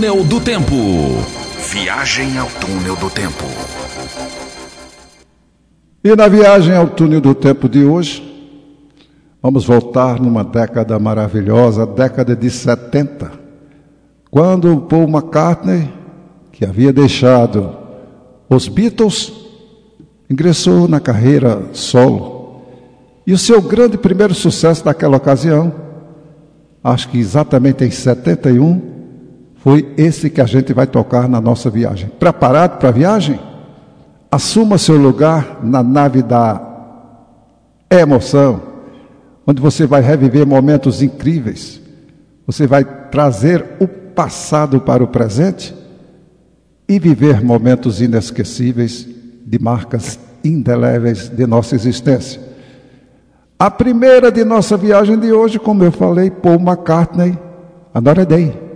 Túnel do Tempo. Viagem ao Túnel do Tempo. E na viagem ao Túnel do Tempo de hoje, vamos voltar numa década maravilhosa, a década de 70, quando Paul McCartney, que havia deixado os Beatles, ingressou na carreira solo. E o seu grande primeiro sucesso naquela ocasião, acho que exatamente em 71, foi esse que a gente vai tocar na nossa viagem. Preparado para a viagem? Assuma seu lugar na nave da emoção, onde você vai reviver momentos incríveis. Você vai trazer o passado para o presente e viver momentos inesquecíveis de marcas indeléveis de nossa existência. A primeira de nossa viagem de hoje, como eu falei, Paul McCartney, Another Day.